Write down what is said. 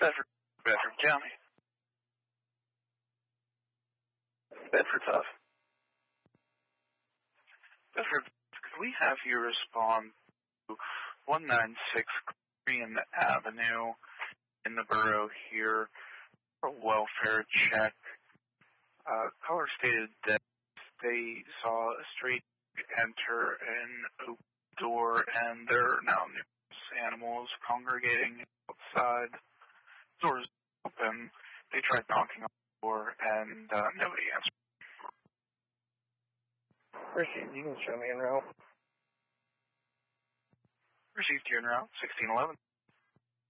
Bedford, Bedford County. Bedford tough. Bedford, could we have you respond to 196 Korean Avenue in the borough here for a welfare check? Caller stated that they saw a street enter an open door and there are now numerous animals congregating outside. Doors open. They tried knocking on the door and nobody answered. Received, you can show me en route. Received you en route, 1611.